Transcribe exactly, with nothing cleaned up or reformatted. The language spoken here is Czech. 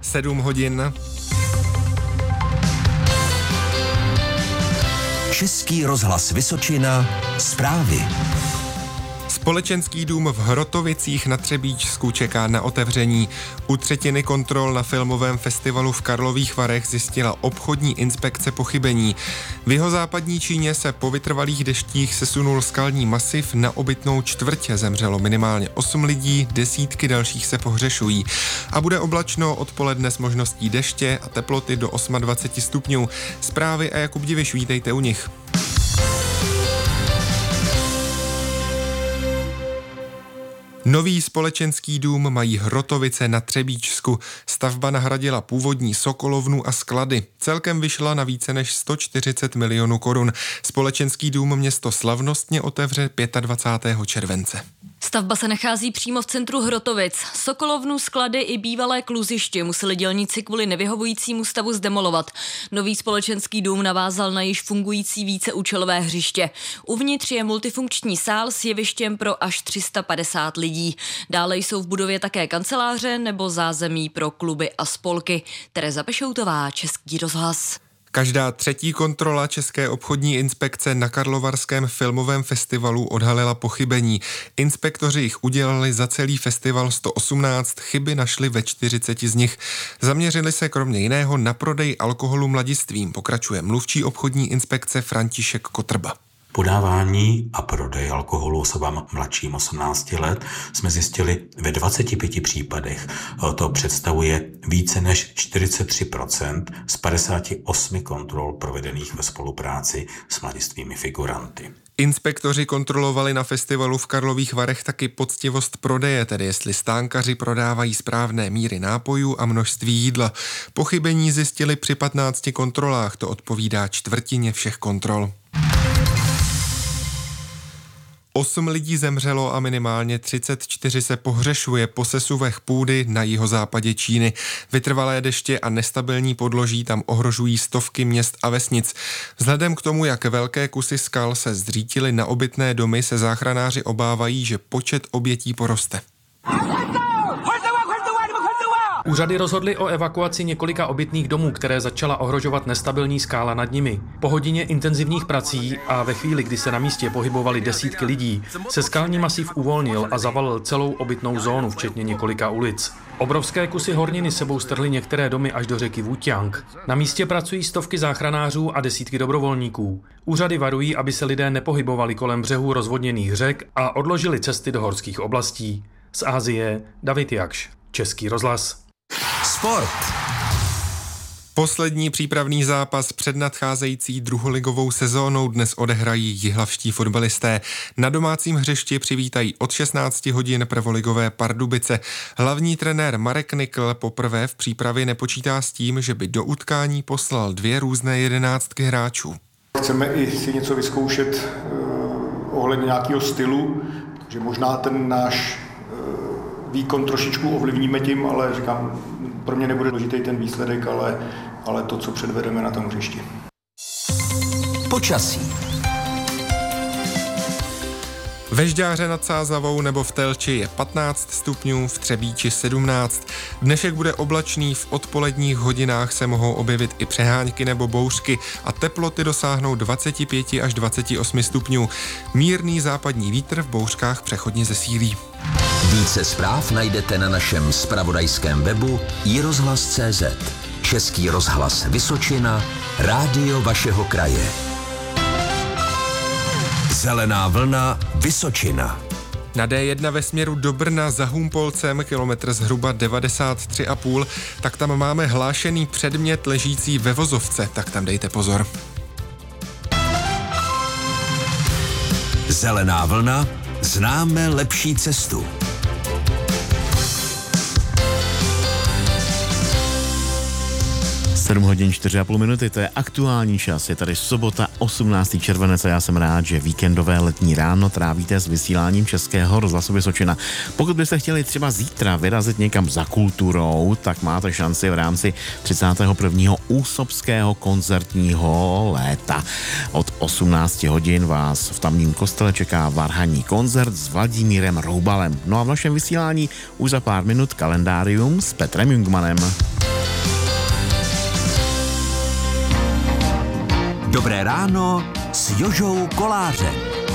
sedm hodin. Český rozhlas Vysočina, zprávy. Společenský dům v Hrotovicích na Třebíčsku čeká na otevření. U třetiny kontrol na filmovém festivalu v Karlových Varech zjistila obchodní inspekce pochybení. V jihozápadní Číně se po vytrvalých deštích sesunul skalní masiv, na obytnou čtvrť zemřelo minimálně osm lidí, desítky dalších se pohřešují. A bude oblačno odpoledne s možností deště a teploty do dvacet osm stupňů. Zprávy a Jakub Diviš, vítejte u nich. Nový společenský dům mají Hrotovice na Třebíčsku. Stavba nahradila původní sokolovnu a sklady. Celkem vyšla na více než sto čtyřicet milionů korun. Společenský dům město slavnostně otevře dvacátého pátého července. Stavba se nachází přímo v centru Hrotovic. Sokolovnu, sklady i bývalé kluziště museli dělníci kvůli nevyhovujícímu stavu zdemolovat. Nový společenský dům navázal na již fungující víceúčelové hřiště. Uvnitř je multifunkční sál s jevištěm pro až tři sta padesát lidí. Dále jsou v budově také kanceláře nebo zázemí pro kluby a spolky. Tereza Pešoutová, Český rozhlas. Každá třetí kontrola České obchodní inspekce na Karlovarském filmovém festivalu odhalila pochybení. Inspektoři jich udělali za celý festival sto osmnáct, chyby našli ve čtyřiceti z nich. Zaměřili se kromě jiného na prodej alkoholu mladistvým, pokračuje mluvčí obchodní inspekce František Kotrba. Podávání a prodej alkoholu osobám mladším osmnácti let jsme zjistili ve dvaceti pěti případech. To představuje více než čtyřicet tři procent z padesáti osmi kontrol provedených ve spolupráci s mladistvými figuranty. Inspektoři kontrolovali na festivalu v Karlových Varech taky poctivost prodeje, tedy jestli stánkaři prodávají správné míry nápojů a množství jídla. Pochybení zjistili při patnácti kontrolách, to odpovídá čtvrtině všech kontrol. Osm lidí zemřelo a minimálně třicet čtyři se pohřešuje po sesuvech půdy na jihozápadě Číny. Vytrvalé deště a nestabilní podloží tam ohrožují stovky měst a vesnic. Vzhledem k tomu, jak velké kusy skal se zřítily na obytné domy, se záchranáři obávají, že počet obětí poroste. Úřady rozhodly o evakuaci několika obytných domů, které začala ohrožovat nestabilní skála nad nimi. Po hodině intenzivních prací a ve chvíli, kdy se na místě pohybovali desítky lidí, se skalní masiv uvolnil a zavalil celou obytnou zónu, včetně několika ulic. Obrovské kusy horniny sebou strhly některé domy až do řeky Wujiang. Na místě pracují stovky záchranářů a desítky dobrovolníků. Úřady varují, aby se lidé nepohybovali kolem břehů rozvodněných řek a odložili cesty do horských oblastí. Z Asie David Jakš, Český rozhlas. Sport. Poslední přípravný zápas před nadcházející druholigovou sezónou dnes odehrají jihlavští fotbalisté. Na domácím hřišti přivítají od šestnácti hodin prvoligové Pardubice. Hlavní trenér Marek Nikl poprvé v přípravě nepočítá s tím, že by do utkání poslal dvě různé jedenáctky hráčů. Chceme i si něco vyzkoušet uh, ohledně nějakého stylu, že možná ten náš uh, výkon trošičku ovlivníme tím, ale říkám, pro mě nebude důležitý ten výsledek, ale, ale to, co předvedeme na tom hřišti. Počasí. Ve Žďáře nad Sázavou nebo v Telči je patnáct stupňů, v Třebíči sedmnáct. Dnešek bude oblačný, v odpoledních hodinách se mohou objevit i přehánky nebo bouřky a teploty dosáhnou dvacet pět až dvacet osm stupňů. Mírný západní vítr v bouřkách přechodně zesílí. Více zpráv najdete na našem zpravodajském webu i rozhlas tečka cé zet. Český rozhlas Vysočina, rádio vašeho kraje. Zelená vlna Vysočina. Na dé jedna ve směru do Brna za Humpolcem, kilometr zhruba devadesát tři a půl, tak tam máme hlášený předmět ležící ve vozovce, tak tam dejte pozor. Zelená vlna, známe lepší cestu. sedm hodin čtyři a půl minuty, to je aktuální čas, je tady sobota osmnáctého červenec a já jsem rád, že víkendové letní ráno trávíte s vysíláním Českého rozhlasu Vysočina. Pokud byste chtěli třeba zítra vyrazit někam za kulturou, tak máte šanci v rámci třicátého prvního úsobského koncertního léta. Od osmnácti hodin vás v tamním kostele čeká varhanní koncert s Vladimírem Roubalem. No a v našem vysílání už za pár minut kalendárium s Petrem Jungmanem. Dobré ráno s Jožou Kolářem.